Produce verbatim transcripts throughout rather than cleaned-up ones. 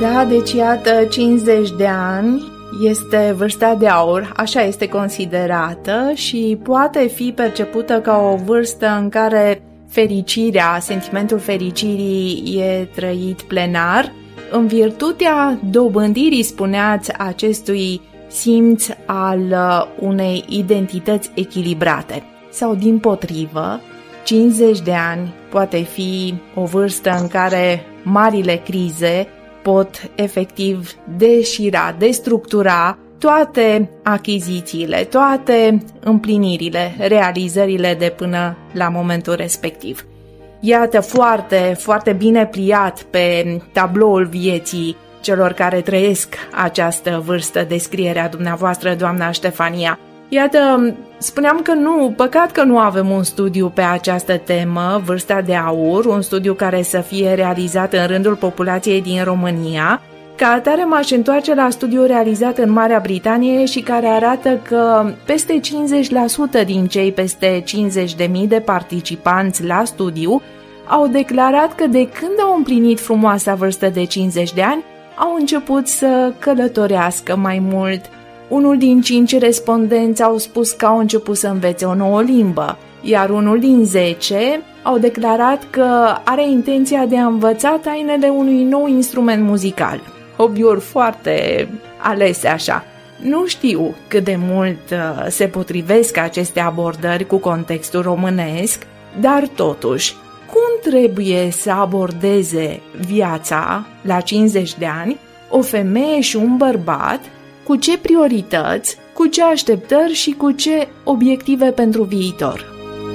Da, deci iată, cincizeci de ani este vârsta de aur, așa este considerată și poate fi percepută ca o vârstă în care fericirea, sentimentul fericirii e trăit plenar, în virtutea dobândirii, spuneați, acestui simț al unei identități echilibrate. Sau dimpotrivă, cincizeci de ani poate fi o vârstă în care marile crize pot efectiv deșira, destructura toate achizițiile, toate împlinirile, realizările de până la momentul respectiv. Iată, foarte, foarte bine pliat pe tabloul vieții celor care trăiesc această vârstă, descrierea dumneavoastră, doamna Ștefania. Iată, spuneam că nu, păcat că nu avem un studiu pe această temă, vârsta de aur, un studiu care să fie realizat în rândul populației din România. Ca atare m-aș întoarce la studiul realizat în Marea Britanie și care arată că peste cincizeci la sută din cei peste cincizeci de mii de participanți la studiu au declarat că de când au împlinit frumoasa vârstă de cincizeci de ani, au început să călătorească mai mult. Unul din cinci respondenți au spus că au început să învețe o nouă limbă, iar unul din zece au declarat că are intenția de a învăța tainele unui nou instrument muzical. Hobby-uri foarte alese așa. Nu știu cât de mult se potrivesc aceste abordări cu contextul românesc, dar totuși, cum trebuie să abordeze viața la cincizeci de ani o femeie și un bărbat, cu ce priorități, cu ce așteptări și cu ce obiective pentru viitor?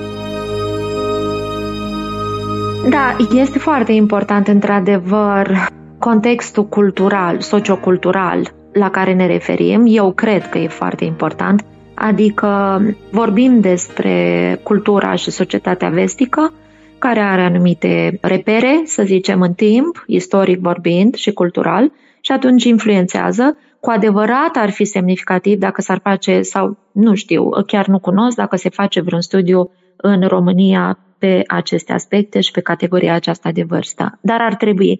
Da, este foarte important, într-adevăr, contextul cultural, sociocultural la care ne referim. Eu cred că e foarte important, adică vorbim despre cultura și societatea vestică, care are anumite repere, să zicem, în timp, istoric vorbind și cultural, și atunci influențează. Cu adevărat ar fi semnificativ dacă s-ar face, sau nu știu, chiar nu cunosc, dacă se face vreun studiu în România pe aceste aspecte și pe categoria aceasta de vârstă. Dar ar trebui.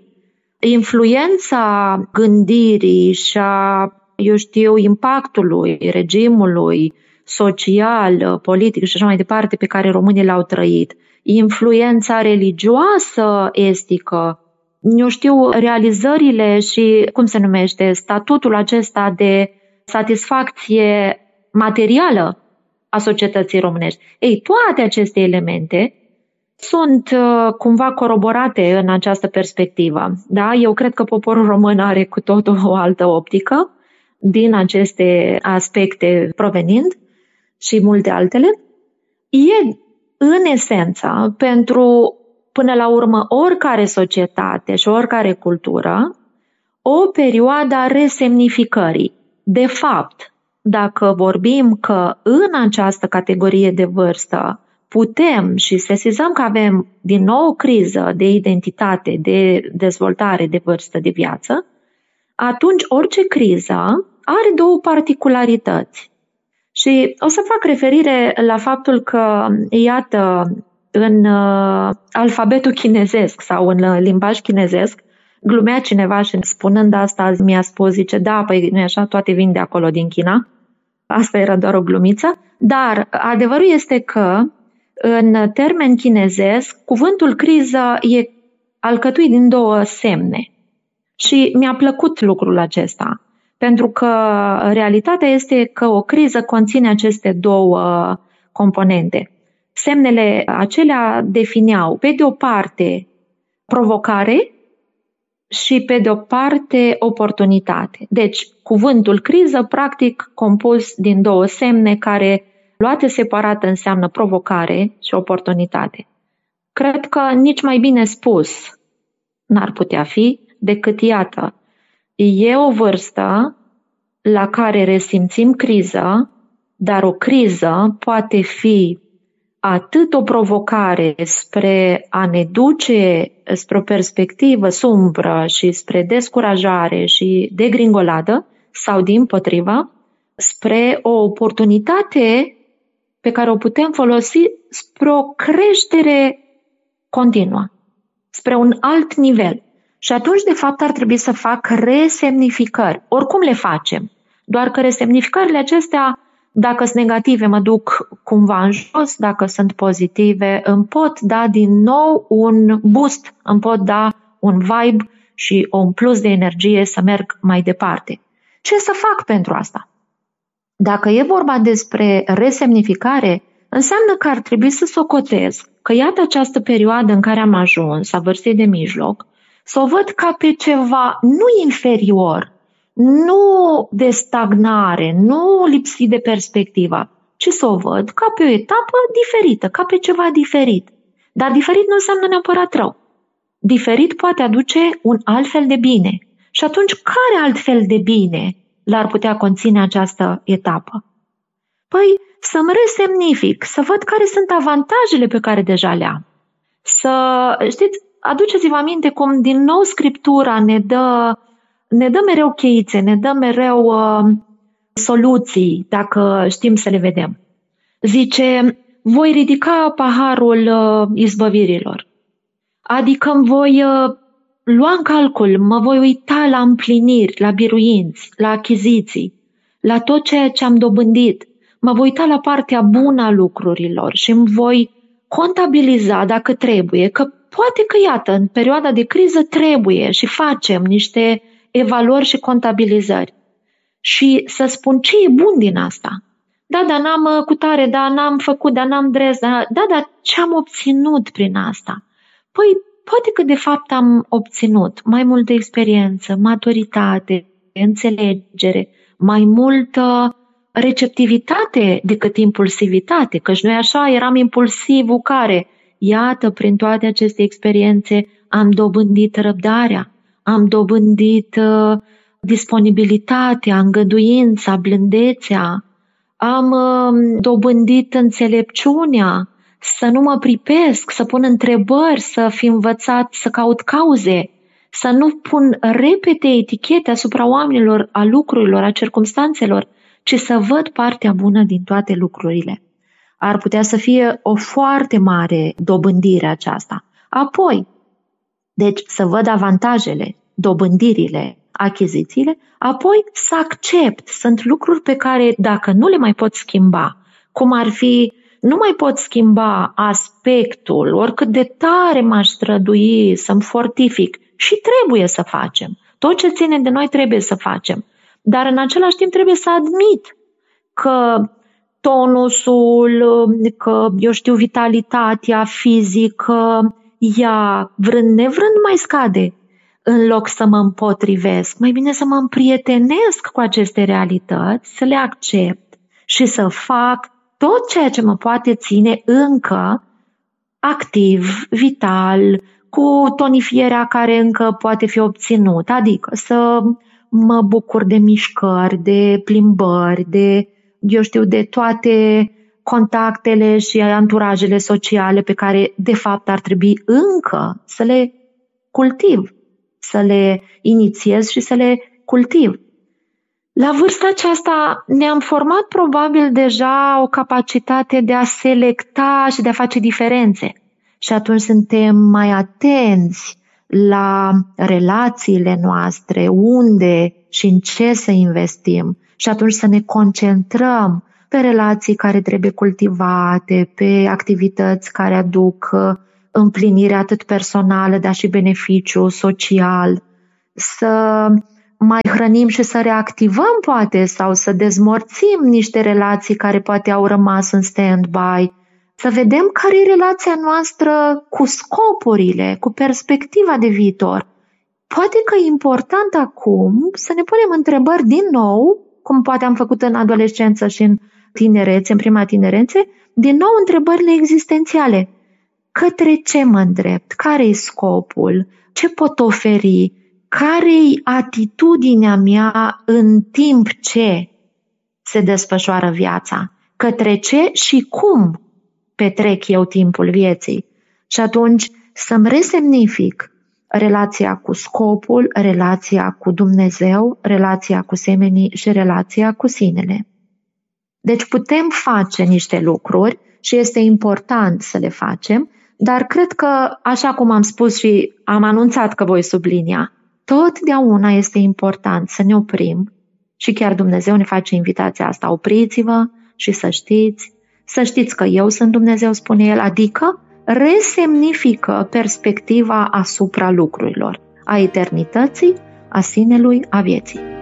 Influența gândirii și a, eu știu, impactului regimului social, politic și așa mai departe pe care românii l-au trăit, influența religioasă estică, eu știu, realizările și, cum se numește, statutul acesta de satisfacție materială a societății românești. Ei, toate aceste elemente sunt uh, cumva coroborate în această perspectivă. Da? Eu cred că poporul român are cu totul o altă optică din aceste aspecte provenind și multe altele. E, în esență, pentru, până la urmă, oricare societate și oricare cultură, o perioadă a resemnificării. De fapt, dacă vorbim că în această categorie de vârstă putem și sesizăm că avem din nou o criză de identitate, de dezvoltare, de vârstă, de viață, atunci orice criză are două particularități. Și o să fac referire la faptul că, iată, în uh, alfabetul chinezesc sau în uh, limbaj chinezesc, glumea cineva și spunând asta mi-a spus, zice, da, păi nu așa, toate vin de acolo din China. Asta era doar o glumiță. Dar adevărul este că în termen chinezesc, cuvântul criză e alcătuit din două semne. Și mi-a plăcut lucrul acesta, pentru că realitatea este că o criză conține aceste două componente. Semnele acelea defineau, pe de o parte, provocare și pe de o parte, oportunitate. Deci, cuvântul criză, practic, compus din două semne care, luate separat, înseamnă provocare și oportunitate. Cred că nici mai bine spus n-ar putea fi decât, iată, e o vârstă la care resimțim criză, dar o criză poate fi atât o provocare spre a ne duce spre o perspectivă sumbră și spre descurajare și degringoladă, sau dimpotrivă, spre o oportunitate pe care o putem folosi spre o creștere continuă, spre un alt nivel. Și atunci, de fapt, ar trebui să fac resemnificări. Oricum le facem. Doar că resemnificările acestea, dacă sunt negative, mă duc cumva în jos, dacă sunt pozitive, îmi pot da din nou un boost, îmi pot da un vibe și un plus de energie să merg mai departe. Ce să fac pentru asta? Dacă e vorba despre resemnificare, înseamnă că ar trebui să socotez că iată această perioadă în care am ajuns, a vârstei de mijloc, să o văd ca pe ceva nu inferior, nu de stagnare, nu lipsit de perspectivă, ci să o văd ca pe o etapă diferită, ca pe ceva diferit. Dar diferit nu înseamnă neapărat rău. Diferit poate aduce un alt fel de bine. Și atunci, care alt fel de bine l-ar putea conține această etapă? Păi, să-mi resemnific, să văd care sunt avantajele pe care deja le am. Să, știți, aduceți-vă aminte cum din nou Scriptura ne dă, ne dă mereu cheițe, ne dă mereu uh, soluții, dacă știm să le vedem. Zice, voi ridica paharul uh, izbăvirilor. Adică îmi voi uh, lua în calcul, mă voi uita la împliniri, la biruinți, la achiziții, la tot ceea ce am dobândit. Mă voi uita la partea bună a lucrurilor și îmi voi contabiliza dacă trebuie, că poate că, iată, în perioada de criză trebuie și facem niște evaluări și contabilizări. Și să spun ce e bun din asta. Da, dar n-am cutare, da, n-am făcut, da, n-am dres, da, da, dar ce am obținut prin asta? Păi, poate că de fapt am obținut mai multă experiență, maturitate, înțelegere, mai multă receptivitate decât impulsivitate, căci noi așa eram impulsivul care, iată, prin toate aceste experiențe am dobândit răbdarea, am dobândit uh, disponibilitatea, îngăduința, blândețea, am uh, dobândit înțelepciunea, să nu mă pripesc, să pun întrebări, să fi învățat să caut cauze, să nu pun repete etichete asupra oamenilor, a lucrurilor, a circumstanțelor, ci să văd partea bună din toate lucrurile. Ar putea să fie o foarte mare dobândire aceasta. Apoi, deci să văd avantajele, dobândirile, achizițiile, apoi să accept. Sunt lucruri pe care dacă nu le mai pot schimba, cum ar fi, nu mai pot schimba aspectul, oricât de tare m-aș strădui să-mi fortific, și trebuie să facem. Tot ce ține de noi trebuie să facem. Dar în același timp trebuie să admit că tonusul, că, eu știu, vitalitatea fizică, ea, vrând nevrând, mai scade. În loc să mă împotrivesc, mai bine să mă împrietenesc cu aceste realități, să le accept și să fac tot ceea ce mă poate ține încă activ, vital, cu tonifierea care încă poate fi obținută, adică să mă bucur de mișcări, de plimbări, de, eu știu, de toate contactele și anturajele sociale pe care, de fapt, ar trebui încă să le cultiv, să le inițiez și să le cultiv. La vârsta aceasta ne-am format probabil deja o capacitate de a selecta și de a face diferențe. Și atunci suntem mai atenți la relațiile noastre, unde și în ce să investim. Și atunci să ne concentrăm pe relații care trebuie cultivate, pe activități care aduc împlinire atât personală, dar și beneficiu social. Să mai hrănim și să reactivăm poate sau să dezmorțim niște relații care poate au rămas în stand-by. Să vedem care e relația noastră cu scopurile, cu perspectiva de viitor. Poate că e important acum să ne punem întrebări din nou, cum poate am făcut în adolescență și în tinerețe, în prima tinerețe, din nou întrebările existențiale. Către ce mă îndrept? Care e scopul? Ce pot oferi? Care-i atitudinea mea în timp ce se desfășoară viața? Către ce și cum petrec eu timpul vieții? Și atunci să-mi resemnific relația cu scopul, relația cu Dumnezeu, relația cu semenii și relația cu sinele. Deci putem face niște lucruri și este important să le facem, Dar cred că, așa cum am spus și am anunțat că voi sublinia, totdeauna este important să ne oprim și chiar Dumnezeu ne face invitația asta, opriți-vă și să știți, să știți că eu sunt Dumnezeu, spune El, adică resemnifică perspectiva asupra lucrurilor, a eternității, a sinelui, a vieții.